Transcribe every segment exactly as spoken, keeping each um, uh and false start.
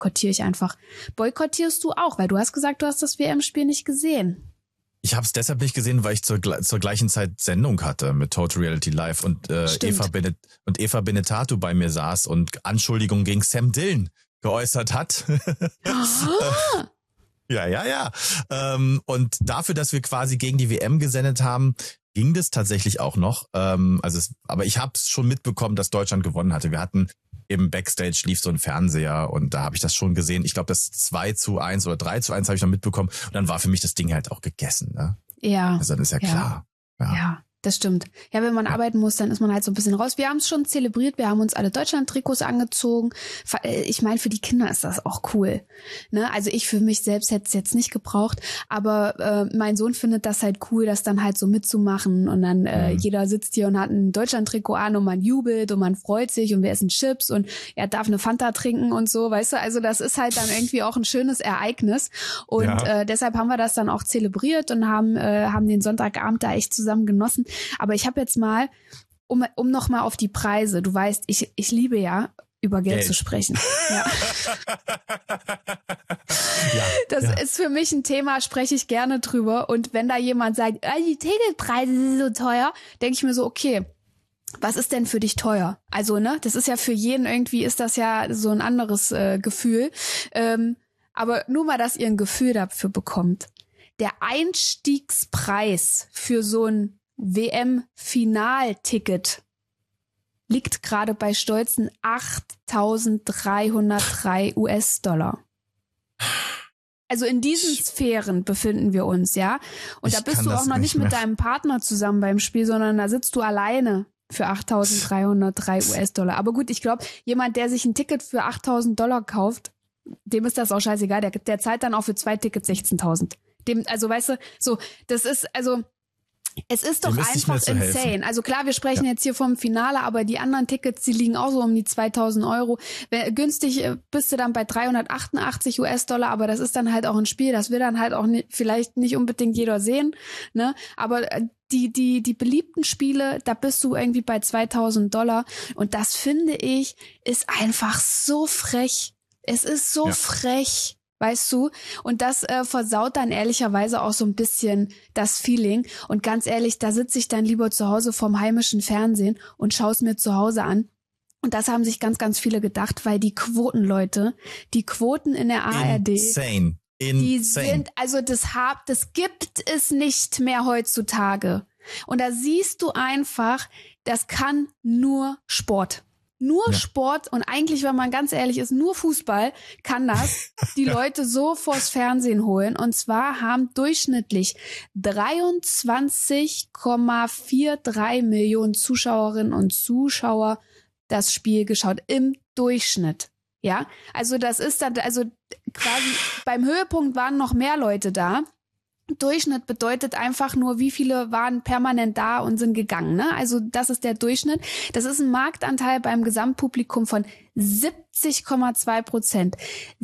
boykottiere ich einfach. Boykottierst du auch, weil du hast gesagt, du hast das W M-Spiel nicht gesehen. Ich habe es deshalb nicht gesehen, weil ich zur, zur gleichen Zeit Sendung hatte mit Total Reality Live und äh, Eva Benet und Eva Benetatu bei mir saß und Anschuldigungen gegen Sam Dillon geäußert hat. Ah. Ja, ja, ja. Ähm, und dafür, dass wir quasi gegen die W M gesendet haben, ging das tatsächlich auch noch. Ähm, also, es, aber ich habe es schon mitbekommen, dass Deutschland gewonnen hatte. Wir hatten im Backstage lief so ein Fernseher und da habe ich das schon gesehen. Ich glaube, das zwei zu eins oder drei zu eins habe ich noch mitbekommen. Und dann war für mich das Ding halt auch gegessen. Ne? Ja. Also dann ist ja, ja. klar. Ja. ja. Das stimmt. Ja, wenn man ja. arbeiten muss, dann ist man halt so ein bisschen raus. Wir haben es schon zelebriert, wir haben uns alle Deutschland-Trikots angezogen. Ich meine, für die Kinder ist das auch cool. Ne? Also ich für mich selbst hätte es jetzt nicht gebraucht, aber äh, mein Sohn findet das halt cool, das dann halt so mitzumachen und dann äh, mhm. jeder sitzt hier und hat ein Deutschland-Trikot an und man jubelt und man freut sich und wir essen Chips und er darf eine Fanta trinken und so, weißt du? Also das ist halt dann irgendwie auch ein schönes Ereignis und ja. äh, deshalb haben wir das dann auch zelebriert und haben äh, haben den Sonntagabend da echt zusammen genossen. Aber ich habe jetzt mal, um, um noch mal auf die Preise, du weißt, ich, ich liebe ja, über Geld, Geld. zu sprechen. Ja. ja, das ja. ist für mich ein Thema, spreche ich gerne drüber. Und wenn da jemand sagt, oh, die Ticketpreise sind so teuer, denke ich mir so, okay, was ist denn für dich teuer? Also, ne, das ist ja für jeden irgendwie, ist das ja so ein anderes äh, Gefühl. Ähm, aber nur mal, dass ihr ein Gefühl dafür bekommt. Der Einstiegspreis für so ein W M-Finalticket liegt gerade bei stolzen achttausenddreihundertdrei US-Dollar. Also in diesen Sphären befinden wir uns, ja. Und ich da bist du auch noch nicht mit deinem Partner zusammen beim Spiel, sondern da sitzt du alleine für achttausenddreihundertdrei US-Dollar. Aber gut, ich glaube, jemand, der sich ein Ticket für achttausend Dollar kauft, dem ist das auch scheißegal. Der, der zahlt dann auch für zwei Tickets sechzehntausend. Dem, also weißt du, so, das ist, also es ist doch einfach insane. Also klar, wir sprechen ja. jetzt hier vom Finale, aber die anderen Tickets, die liegen auch so um die zweitausend Euro. Günstig bist du dann bei dreihundertachtundachtzig US-Dollar, aber das ist dann halt auch ein Spiel, das will dann halt auch nicht, vielleicht nicht unbedingt jeder sehen, ne? Aber die, die, die beliebten Spiele, da bist du irgendwie bei zweitausend Dollar und das finde ich, ist einfach so frech. Es ist so ja. frech. Weißt du? Und das äh, versaut dann ehrlicherweise auch so ein bisschen das Feeling. Und ganz ehrlich, da sitze ich dann lieber zu Hause vorm heimischen Fernsehen und schaue es mir zu Hause an. Und das haben sich ganz, ganz viele gedacht, weil die Quoten, Leute, die Quoten in der A R D, Insane. Insane. die sind, also das hab, das gibt es nicht mehr heutzutage. Und da siehst du einfach, das kann nur Sport. Nur ja. Sport und eigentlich, wenn man ganz ehrlich ist, nur Fußball kann das die Leute so vors Fernsehen holen. Und zwar haben durchschnittlich dreiundzwanzig Komma dreiundvierzig Millionen Zuschauerinnen und Zuschauer das Spiel geschaut. Im Durchschnitt. Ja, also das ist dann, also quasi beim Höhepunkt waren noch mehr Leute da. Durchschnitt bedeutet einfach nur, wie viele waren permanent da und sind gegangen, ne? Also das ist der Durchschnitt. Das ist ein Marktanteil beim Gesamtpublikum von siebzig Komma zwei Prozent.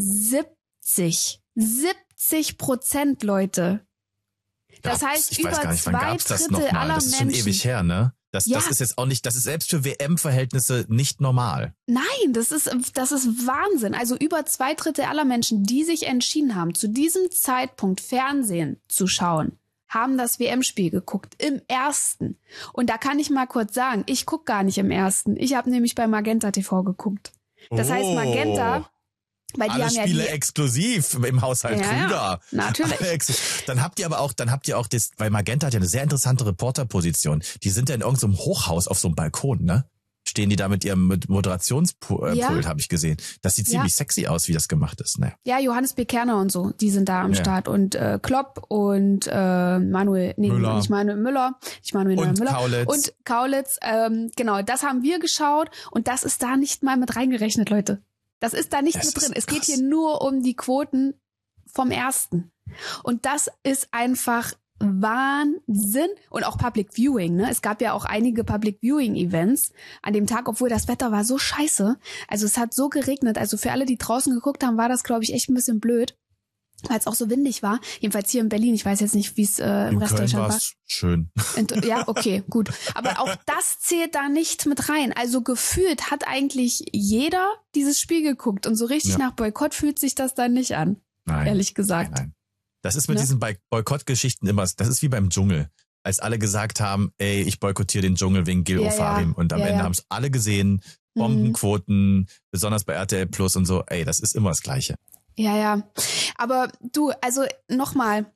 siebzig. siebzig Prozent, Leute. Das ja, heißt, ich über weiß gar nicht, zwei wann gab's das Drittel noch mal? aller Das ist Menschen. schon ewig her, ne? Das, ja. das ist jetzt auch nicht, das ist selbst für W M-Verhältnisse nicht normal. Nein, das ist, das ist Wahnsinn. Also über zwei Drittel aller Menschen, die sich entschieden haben, zu diesem Zeitpunkt Fernsehen zu schauen, haben das W M-Spiel geguckt, im ersten. Und da kann ich mal kurz sagen, ich gucke gar nicht im ersten. Ich habe nämlich bei Magenta T V geguckt. Das oh. heißt, Magenta... Weil die Alle haben Spiele ja die exklusiv im Haushalt ja, Krüger. Ja, natürlich. Dann habt ihr aber auch, dann habt ihr auch das, weil Magenta hat ja eine sehr interessante Reporterposition. Die sind ja in irgendeinem Hochhaus auf so einem Balkon, ne? Stehen die da mit ihrem Moderationspult, ja. habe ich gesehen. Das sieht ziemlich ja. sexy aus, wie das gemacht ist, ne? Ja, Johannes B. Kerner und so, die sind da am ja. Start und äh, Klopp und äh, Manuel, nee, Müller. nicht Manuel Müller, ich Manuel und Müller Kaulitz. und Kaulitz, ähm, genau, das haben wir geschaut und das ist da nicht mal mit reingerechnet, Leute. Das ist da nicht das mit drin. Es geht hier nur um die Quoten vom ersten. Und das ist einfach Wahnsinn. Und auch Public Viewing, ne? Es gab ja auch einige Public Viewing Events an dem Tag, obwohl das Wetter war so scheiße. Also es hat so geregnet. Also für alle, die draußen geguckt haben, war das, glaube ich, echt ein bisschen blöd. weil es auch so windig war. Jedenfalls hier in Berlin. Ich weiß jetzt nicht, wie es äh, im in Rest Köln Deutschland war. Schön. Und, ja, okay, gut. Aber auch das zählt da nicht mit rein. Also gefühlt hat eigentlich jeder dieses Spiel geguckt und so richtig ja. nach Boykott fühlt sich das dann nicht an. Nein, ehrlich gesagt. Nein, nein. Das ist mit Ne? diesen Boykott-Geschichten immer, das ist wie beim Dschungel. Als alle gesagt haben, ey, ich boykottiere den Dschungel wegen Gil Ja, Ofarim. ja. Und am Ja, Ende ja. haben es alle gesehen. Bombenquoten, besonders bei R T L Plus und so. Ey, das ist immer das Gleiche. Ja, ja. Aber du, also nochmal,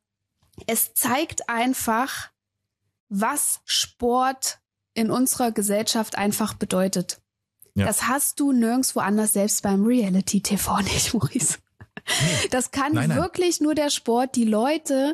es zeigt einfach, was Sport in unserer Gesellschaft einfach bedeutet. Ja. Das hast du nirgendwo anders, selbst beim Reality-T V nicht, Maurice. Nee. Das kann Nein, nein. wirklich nur der Sport, die Leute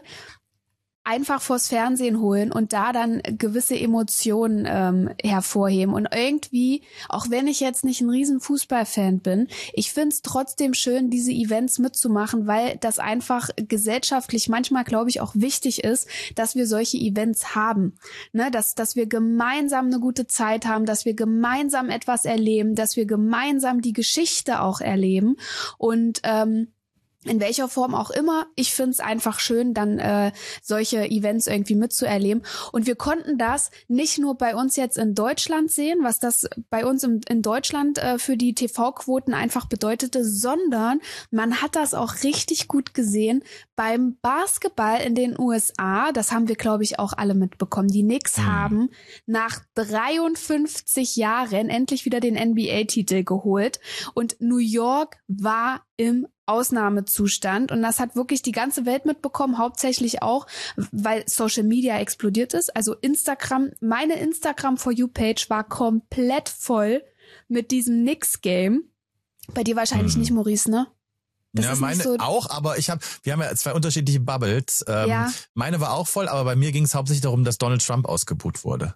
einfach vors Fernsehen holen und da dann gewisse Emotionen ähm, hervorheben. Und irgendwie, auch wenn ich jetzt nicht ein riesen Fußballfan bin, ich find's trotzdem schön, diese Events mitzumachen, weil das einfach gesellschaftlich manchmal, glaube ich, auch wichtig ist, dass wir solche Events haben. Ne, dass, dass wir gemeinsam eine gute Zeit haben, dass wir gemeinsam etwas erleben, dass wir gemeinsam die Geschichte auch erleben. Und ähm, in welcher Form auch immer, ich finde es einfach schön, dann äh, solche Events irgendwie mitzuerleben. Und wir konnten das nicht nur bei uns jetzt in Deutschland sehen, was das bei uns im, in Deutschland äh, für die T V-Quoten einfach bedeutete, sondern man hat das auch richtig gut gesehen beim Basketball in den U S A. Das haben wir, glaube ich, auch alle mitbekommen. Die Knicks mhm. haben nach dreiundfünfzig Jahren endlich wieder den N B A-Titel geholt. Und New York war im Ausnahmezustand und das hat wirklich die ganze Welt mitbekommen, hauptsächlich auch, weil Social Media explodiert ist. Also Instagram, meine Instagram For You Page war komplett voll mit diesem Knicks-Game. Bei dir wahrscheinlich hm. nicht, Maurice, ne? Das ja, ist meine nicht so auch, aber ich habe, wir haben ja zwei unterschiedliche Bubbles. Ähm, ja. Meine war auch voll, aber bei mir ging es hauptsächlich darum, dass Donald Trump ausgebuht wurde.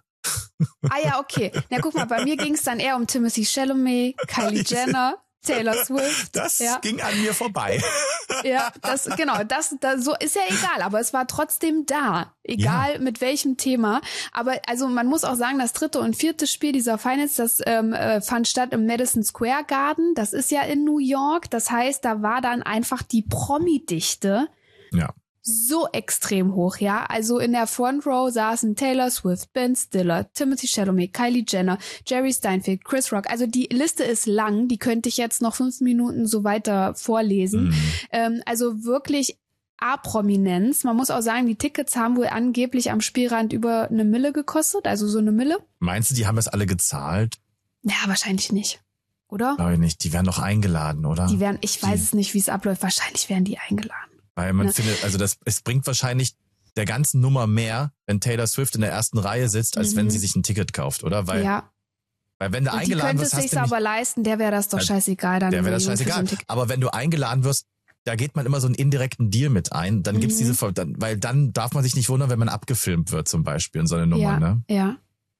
Ah ja, okay. Na guck mal, bei mir ging es dann eher um Timothée Chalamet, Kylie Jenner, Taylor Swift. Das ja. ging an mir vorbei. Ja, das genau, das, das so ist ja egal, aber es war trotzdem da, egal ja. mit welchem Thema. Aber also man muss auch sagen, das dritte und vierte Spiel dieser Finals, das ähm, äh, fand statt im Madison Square Garden. Das ist ja in New York. Das heißt, da war dann einfach die Promi-Dichte. Ja. So extrem hoch, ja. Also in der Front Row saßen Taylor Swift, Ben Stiller, Timothée Chalamet, Kylie Jenner, Jerry Steinfeld, Chris Rock. Also die Liste ist lang, die könnte ich jetzt noch fünf Minuten so weiter vorlesen. Mhm. Ähm, also wirklich A-Prominenz. Man muss auch sagen, die Tickets haben wohl angeblich am Spielrand über eine Mille gekostet, also so eine Mille. Meinst du, die haben das alle gezahlt? Ja, wahrscheinlich nicht. Oder? Glaube ich nicht. Die werden doch eingeladen, oder? Die werden, ich weiß die. es nicht, wie es abläuft. Wahrscheinlich werden die eingeladen. Weil man ja. findet, also das, es bringt wahrscheinlich der ganzen Nummer mehr, wenn Taylor Swift in der ersten Reihe sitzt, als mhm. wenn sie sich ein Ticket kauft, oder? Weil, ja. weil wenn du und eingeladen wirst, hast du die könnte es sich aber leisten, der wäre das doch scheißegal. Dann der wäre das scheißegal. So aber wenn du eingeladen wirst, da geht man immer so einen indirekten Deal mit ein. Dann gibt's mhm. diese, dann, weil dann darf man sich nicht wundern, wenn man abgefilmt wird zum Beispiel in so eine Nummer, ja, ne? Ja.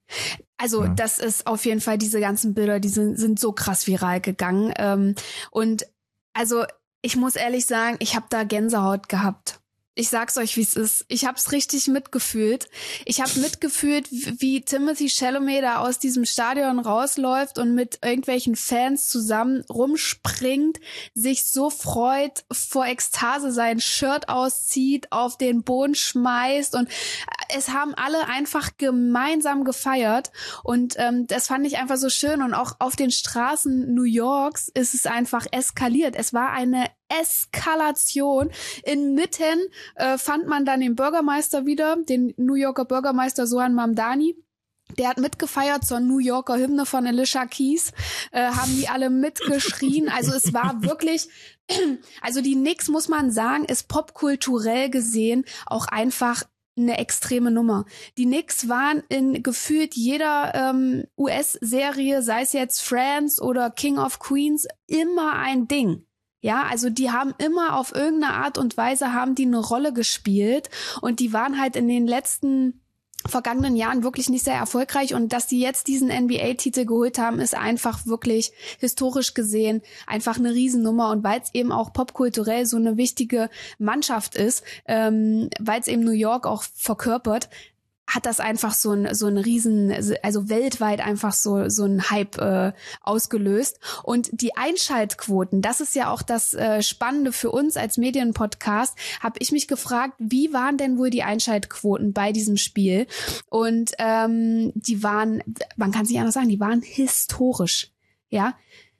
Also ja. das ist auf jeden Fall, diese ganzen Bilder, die sind, sind so krass viral gegangen. Ähm, und also ich muss ehrlich sagen, ich habe da Gänsehaut gehabt. Ich sag's euch, wie es ist. Ich hab's richtig mitgefühlt. Ich habe mitgefühlt, wie Timothée Chalamet da aus diesem Stadion rausläuft und mit irgendwelchen Fans zusammen rumspringt, sich so freut, vor Ekstase sein Shirt auszieht, auf den Boden schmeißt und es haben alle einfach gemeinsam gefeiert und ähm, das fand ich einfach so schön und auch auf den Straßen New Yorks ist es einfach eskaliert. Es war eine Eskalation. Inmitten äh, fand man dann den Bürgermeister wieder, den New Yorker Bürgermeister Zohran Mamdani. Der hat mitgefeiert zur New Yorker Hymne von Alicia Keys, äh, haben die alle mitgeschrien. Also es war wirklich, also die Knicks, muss man sagen, ist popkulturell gesehen auch einfach eine extreme Nummer. Die Knicks waren in gefühlt jeder ähm, U S-Serie, sei es jetzt Friends oder King of Queens, immer ein Ding. Ja, also die haben immer auf irgendeine Art und Weise haben die eine Rolle gespielt und die waren halt in den letzten vergangenen Jahren wirklich nicht sehr erfolgreich und dass die jetzt diesen N B A-Titel geholt haben, ist einfach wirklich historisch gesehen einfach eine Riesennummer und weil es eben auch popkulturell so eine wichtige Mannschaft ist, ähm, weil es eben New York auch verkörpert, hat das einfach so ein so ein riesen, also weltweit einfach so so ein Hype äh, ausgelöst. Und die Einschaltquoten, das ist ja auch das äh, Spannende für uns als Medienpodcast, habe ich mich gefragt, wie waren denn wohl die Einschaltquoten bei diesem Spiel? Und ähm, die waren, man kann es nicht anders sagen, die waren historisch, ja.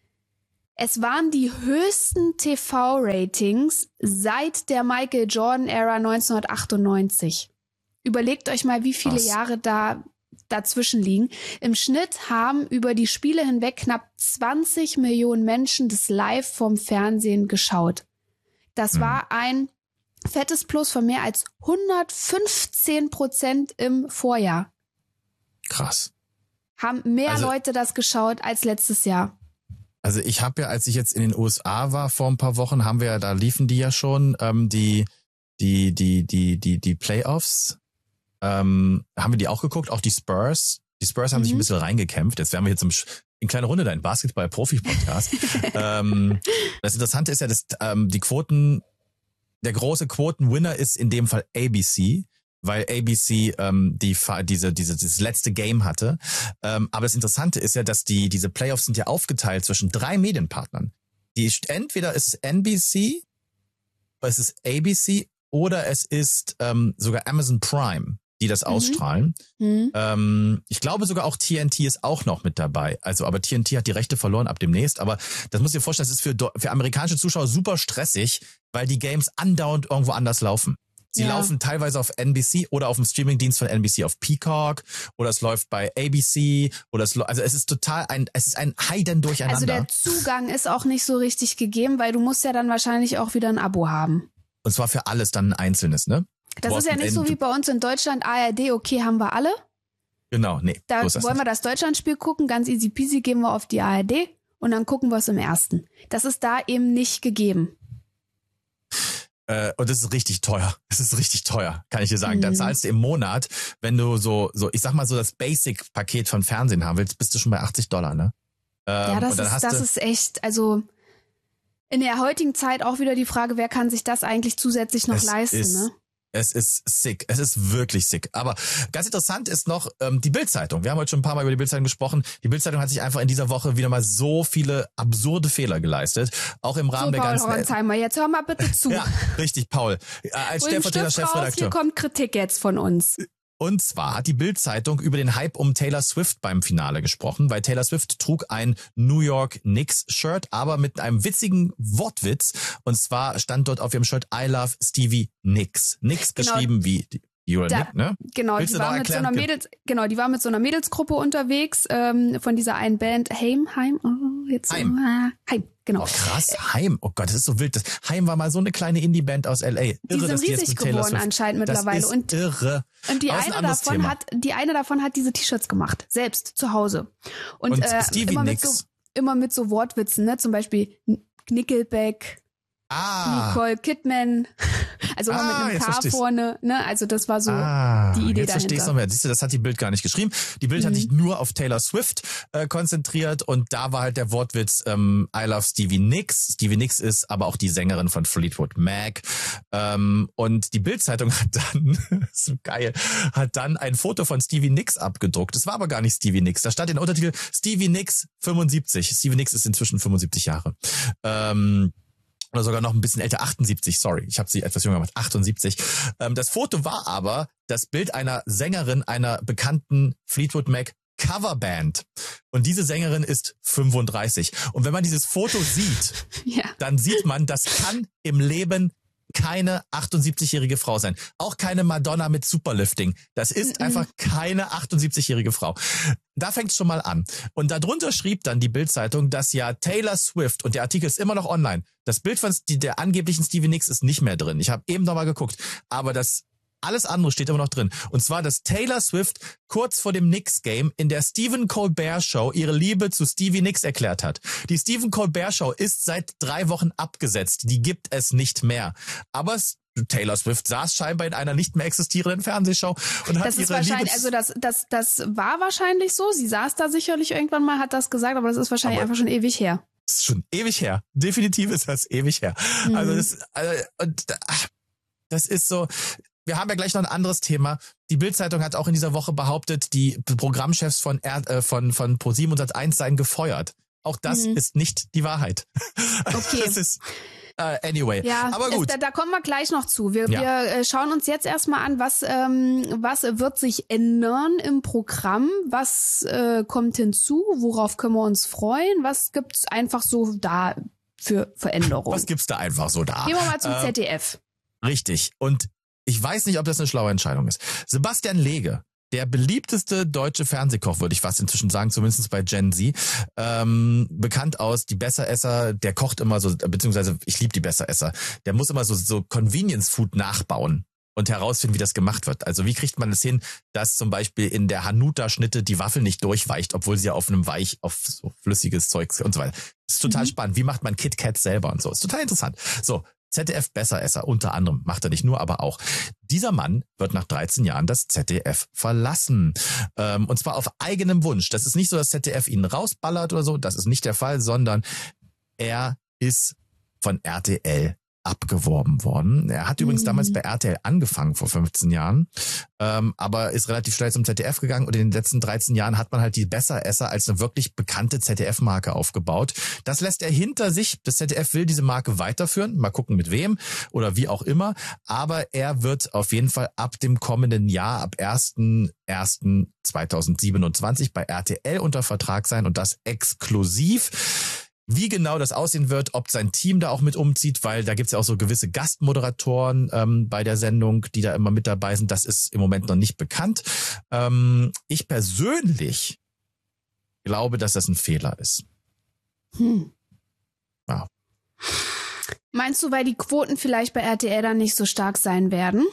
Es waren die höchsten T V-Ratings seit der Michael Jordan-Ära neunzehnhundertachtundneunzig. Überlegt euch mal, wie viele Krass. Jahre da dazwischen liegen. Im Schnitt haben über die Spiele hinweg knapp zwanzig Millionen Menschen das live vom Fernsehen geschaut. Das mhm. war ein fettes Plus von mehr als hundertfünfzehn Prozent im Vorjahr. Krass. Haben mehr also, Leute das geschaut als letztes Jahr. Also ich habe ja, als ich jetzt in den U S A war vor ein paar Wochen, haben wir ja, da liefen die ja schon, ähm, die, die, die, die, die, die Playoffs. Ähm, haben wir die auch geguckt, auch die Spurs. Die Spurs haben mhm. sich ein bisschen reingekämpft. Jetzt wären wir hier zum in kleiner Runde dein Basketball-Profi-Podcast. ähm, das Interessante ist ja, dass ähm, die Quoten, der große Quoten-Winner ist in dem Fall A B C, weil A B C ähm, die diese diese dieses letzte Game hatte. Ähm, aber das Interessante ist ja, dass die diese Playoffs sind ja aufgeteilt zwischen drei Medienpartnern. Die entweder ist es N B C, es ist A B C oder es ist ähm, sogar Amazon Prime, die das ausstrahlen. Mhm. Ähm, ich glaube sogar auch T N T ist auch noch mit dabei. Also, aber T N T hat die Rechte verloren ab demnächst. Aber das musst du dir vorstellen, das ist für, für amerikanische Zuschauer super stressig, weil die Games andauernd irgendwo anders laufen. Sie ja. laufen teilweise auf N B C oder auf dem Streamingdienst von N B C auf Peacock oder es läuft bei A B C oder es also es ist total ein es ist ein Heiden durcheinander. Also der Zugang ist auch nicht so richtig gegeben, weil du musst ja dann wahrscheinlich auch wieder ein Abo haben. Und zwar für alles dann ein einzelnes, ne? Das ist ja nicht so wie bei uns in Deutschland, A R D, okay, haben wir alle. Genau, nee. Da so ist das wollen nicht. wir das Deutschlandspiel gucken, ganz easy peasy, gehen wir auf die A R D und dann gucken wir es im ersten. Das ist da eben nicht gegeben. Äh, und das ist richtig teuer. Das ist richtig teuer, kann ich dir sagen. Mhm. Dann zahlst du im Monat, wenn du so, so, ich sag mal so das Basic-Paket von Fernsehen haben willst, bist du schon bei achtzig Dollar, ne? Ähm, ja, das, und dann ist, hast das du, ist echt, also in der heutigen Zeit auch wieder die Frage, wer kann sich das eigentlich zusätzlich noch es leisten, ist, ne? Es ist sick. Es ist wirklich sick. Aber ganz interessant ist noch ähm, die Bild-Zeitung. Wir haben heute schon ein paar Mal über die Bild-Zeitung gesprochen. Die Bild-Zeitung hat sich einfach in dieser Woche wieder mal so viele absurde Fehler geleistet. Auch im Rahmen so, der Paul ganzen... Ronsheimer, jetzt hör mal bitte zu. Ja, richtig, Paul. Als stellvertretender Chefredakteur. Hier kommt Kritik jetzt von uns. Und zwar hat die Bild-Zeitung über den Hype um Taylor Swift beim Finale gesprochen, weil Taylor Swift trug ein New York Knicks-Shirt, aber mit einem witzigen Wortwitz. Und zwar stand dort auf ihrem Shirt I love Stevie Nicks. Nicks genau. geschrieben wie You're da, Nick, ne? Genau, die war mit so einer Mädels, genau, die war mit so einer Mädelsgruppe unterwegs, ähm, von dieser einen Band Heim, Heim, oh, jetzt Heim. Äh, Heim, genau. Oh krass, Heim. Oh Gott, das ist so wild. Das Heim war mal so eine kleine Indie-Band aus L A. Irre, die sind dass die riesig jetzt mit Taylor geworden Swift. anscheinend mittlerweile. Das ist und irre. Und die ein eine davon Thema. hat, die eine davon hat diese T-Shirts gemacht, selbst zu Hause. Und, und äh, Stevie immer Nicks. mit so, immer mit so Wortwitzen, ne? Zum Beispiel Nickelback. Ah. Nicole Kidman, also immer ah, mit einem K vorne, ne? Also das war so ah, die Idee jetzt dahinter. Verstehst du noch mehr. Siehst du, das hat die Bild gar nicht geschrieben. Die Bild mhm. hat sich nur auf Taylor Swift äh, konzentriert und da war halt der Wortwitz ähm, I love Stevie Nicks. Stevie Nicks ist aber auch die Sängerin von Fleetwood Mac. Ähm, und die Bild-Zeitung hat dann, so geil, hat dann ein Foto von Stevie Nicks abgedruckt. Das war aber gar nicht Stevie Nicks. Da stand in der Untertitel Stevie Nicks fünfundsiebzig. Stevie Nicks ist inzwischen fünfundsiebzig Jahre. Ähm, Oder sogar noch ein bisschen älter, achtundsiebzig, sorry. Ich habe sie etwas jünger gemacht, achtundsiebzig. Ähm, das Foto war aber das Bild einer Sängerin einer bekannten Fleetwood Mac Coverband. Und diese Sängerin ist fünfunddreißig. Und wenn man dieses Foto sieht, ja. dann sieht man, das kann im Leben keine achtundsiebzigjährige Frau sein. Auch keine Madonna mit Superlifting. Das ist mm-mm. einfach keine achtundsiebzigjährige Frau. Da fängt es schon mal an. Und darunter schrieb dann die Bild-Zeitung, dass ja Taylor Swift, und der Artikel ist immer noch online, das Bild von der angeblichen Stevie Nicks ist nicht mehr drin. Ich habe eben noch mal geguckt. Aber das alles andere steht immer noch drin. Und zwar, dass Taylor Swift kurz vor dem Knicks-Game in der Stephen Colbert Show ihre Liebe zu Stevie Nicks erklärt hat. Die Stephen Colbert Show ist seit drei Wochen abgesetzt. Die gibt es nicht mehr. Aber Taylor Swift saß scheinbar in einer nicht mehr existierenden Fernsehshow und hat das ist ihre wahrscheinlich, Liebe also das, das, das war wahrscheinlich so. Sie saß da sicherlich irgendwann mal, hat das gesagt, aber das ist wahrscheinlich aber einfach schon ewig her. Das ist schon ewig her. Definitiv ist das ewig her. Mhm. Also das, also, und, ach, das ist so. wir haben ja gleich noch ein anderes Thema. Die Bild-Zeitung hat auch in dieser Woche behauptet, die Programmchefs von R, äh, von von ProSieben und Sat eins seien gefeuert. Auch das mhm. ist nicht die Wahrheit. Okay. Das ist Uh, anyway, ja, aber gut. Es, da, da kommen wir gleich noch zu. Wir, ja. wir äh, schauen uns jetzt erstmal an, was ähm, was wird sich ändern im Programm, was äh, kommt hinzu, worauf können wir uns freuen, was gibt's einfach so da für Veränderungen. Was gibt's da einfach so da? Gehen wir mal zum äh, Z D F. Richtig. Und ich weiß nicht, ob das eine schlaue Entscheidung ist. Sebastian Lege, der beliebteste deutsche Fernsehkoch, würde ich fast inzwischen sagen, zumindest bei Gen Z. Ähm, bekannt aus Die Besseresser, der kocht immer so, beziehungsweise ich liebe Die Besseresser. Der muss immer so, so Convenience-Food nachbauen und herausfinden, wie das gemacht wird. Also wie kriegt man es hin, dass zum Beispiel in der Hanuta-Schnitte die Waffel nicht durchweicht, obwohl sie ja auf einem Weich, auf so flüssiges Zeug und so weiter. Das ist total mhm. spannend. Wie macht man Kit Kat selber und so. Ist total interessant. So. Z D F Besseresser, unter anderem, macht er nicht nur, aber auch. Dieser Mann wird nach dreizehn Jahren das Z D F verlassen. Ähm, und zwar auf eigenem Wunsch. Das ist nicht so, dass Z D F ihn rausballert oder so, das ist nicht der Fall, sondern er ist von R T L abgeworben worden. Er hat übrigens mhm. damals bei R T L angefangen vor fünfzehn Jahren, ähm, aber ist relativ schnell zum Z D F gegangen und in den letzten dreizehn Jahren hat man halt die Besseresser als eine wirklich bekannte Z D F-Marke aufgebaut. Das lässt er hinter sich. Das Z D F will diese Marke weiterführen. Mal gucken mit wem oder wie auch immer. Aber er wird auf jeden Fall ab dem kommenden Jahr, ab ersten ersten zweitausendsiebenundzwanzig bei R T L unter Vertrag sein und das exklusiv. Wie genau das aussehen wird, ob sein Team da auch mit umzieht, weil da gibt's ja auch so gewisse Gastmoderatoren ähm, bei der Sendung, die da immer mit dabei sind. Das ist im Moment noch nicht bekannt. Ähm, ich persönlich glaube, dass das ein Fehler ist. Hm. Ja. Meinst du, weil die Quoten vielleicht bei R T L dann nicht so stark sein werden?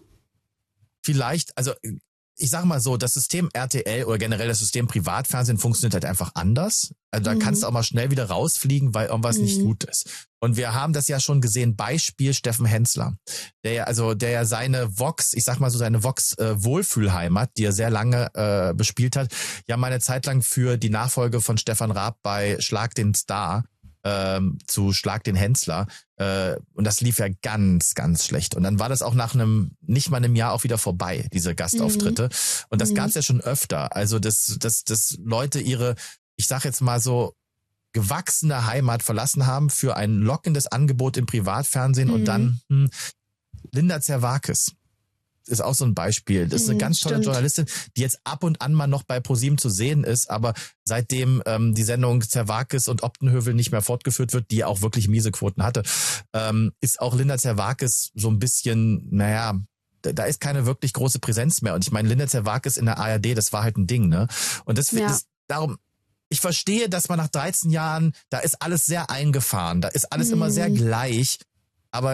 Vielleicht, also ich sag mal so, das System R T L oder generell das System Privatfernsehen funktioniert halt einfach anders. Also da mhm. kannst du auch mal schnell wieder rausfliegen, weil irgendwas mhm. nicht gut ist. Und wir haben das ja schon gesehen, Beispiel Steffen Hensler, der ja, also der ja seine Vox, ich sag mal so seine Vox äh, Wohlfühlheimat, die er sehr lange äh, bespielt hat, ja mal eine Zeit lang für die Nachfolge von Stefan Raab bei Schlag den Star ähm, zu Schlag den Hensler. Äh, und das lief ja ganz, ganz schlecht. Und dann war das auch nach einem, nicht mal einem Jahr auch wieder vorbei, diese Gastauftritte. Mhm. Und das mhm. gab's ja schon öfter. Also, dass, dass, dass Leute ihre, ich sag jetzt mal so, gewachsene Heimat verlassen haben für ein lockendes Angebot im Privatfernsehen mhm. und dann hm, Linda Zerwakis ist auch so ein Beispiel. Das ist eine ganz tolle Stimmt. Journalistin, die jetzt ab und an mal noch bei ProSieben zu sehen ist, aber seitdem ähm, die Sendung Zerwakis und Optenhövel nicht mehr fortgeführt wird, die auch wirklich miese Quoten hatte, ähm, ist auch Linda Zerwakis so ein bisschen, naja, da, da ist keine wirklich große Präsenz mehr. Und ich meine, Linda Zerwakis in der A R D, das war halt ein Ding, ne? Und das ja. ist darum, ich verstehe, dass man nach dreizehn Jahren, da ist alles sehr eingefahren, da ist alles mhm. immer sehr gleich, aber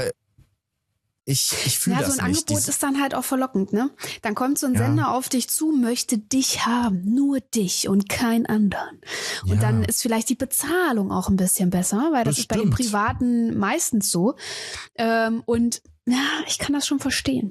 Ich, ich fühle ja, das nicht. Ja, so ein nicht. Angebot Dies- ist dann halt auch verlockend, ne? Dann kommt so ein Ja. Sender auf dich zu, möchte dich haben, nur dich und keinen anderen. Und Ja. dann ist vielleicht die Bezahlung auch ein bisschen besser, weil das, Das ist bei den stimmt. Privaten meistens so. Ähm, und ja, ich kann das schon verstehen.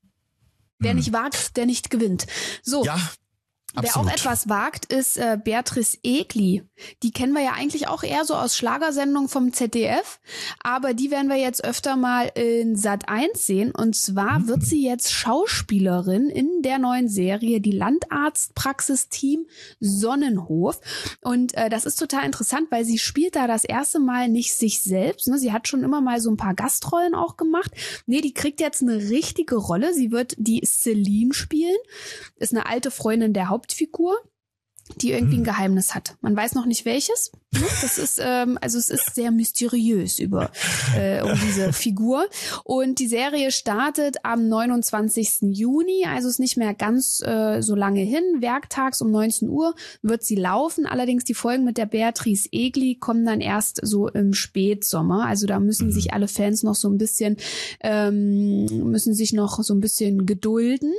Wer Hm. nicht wagt, der nicht gewinnt. So. Ja, Wer absolut. auch etwas wagt, ist äh, Beatrice Egli. Die kennen wir ja eigentlich auch eher so aus Schlagersendungen vom Z D F, aber die werden wir jetzt öfter mal in Sat eins sehen. Und zwar Mhm. wird sie jetzt Schauspielerin in der neuen Serie Die Landarztpraxis-Team Sonnenhof. Und äh, das ist total interessant, weil sie spielt da das erste Mal nicht sich selbst. Ne? Sie hat schon immer mal so ein paar Gastrollen auch gemacht. Nee, die kriegt jetzt eine richtige Rolle. Sie wird die Celine spielen. Ist eine alte Freundin der Hauptfigur, die irgendwie ein Geheimnis hat. Man weiß noch nicht welches. Ne? Das ist ähm, also es ist sehr mysteriös über äh, um diese Figur. Und die Serie startet am neunundzwanzigsten Juni, also ist nicht mehr ganz äh, so lange hin. Werktags um neunzehn Uhr wird sie laufen. Allerdings die Folgen mit der Beatrice Egli kommen dann erst so im Spätsommer. Also da müssen Mhm. sich alle Fans noch so ein bisschen ähm, müssen sich noch so ein bisschen gedulden.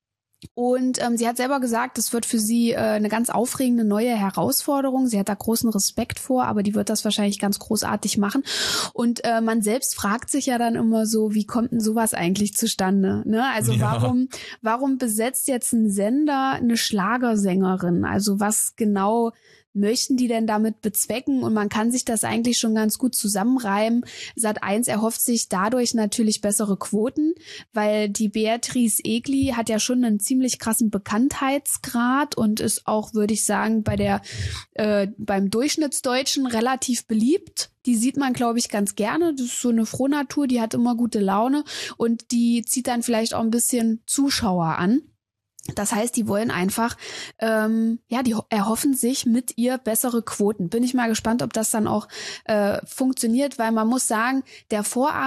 Und ähm, sie hat selber gesagt, das wird für sie äh, eine ganz aufregende neue Herausforderung. Sie hat da großen Respekt vor, aber die wird das wahrscheinlich ganz großartig machen. Und äh, man selbst fragt sich ja dann immer so, wie kommt denn sowas eigentlich zustande? Ne? Also Ja. warum, warum besetzt jetzt ein Sender eine Schlagersängerin? Also was genau möchten die denn damit bezwecken? Und man kann sich das eigentlich schon ganz gut zusammenreimen. Sat eins erhofft sich dadurch natürlich bessere Quoten, weil die Beatrice Egli hat ja schon einen ziemlich krassen Bekanntheitsgrad und ist auch, würde ich sagen, bei der äh, beim Durchschnittsdeutschen relativ beliebt. Die sieht man, glaube ich, ganz gerne. Das ist so eine Frohnatur, die hat immer gute Laune und die zieht dann vielleicht auch ein bisschen Zuschauer an. Das heißt, die wollen einfach, ähm, ja, die erhoffen sich mit ihr bessere Quoten. Bin ich mal gespannt, ob das dann auch äh, funktioniert, weil man muss sagen, der Vorabend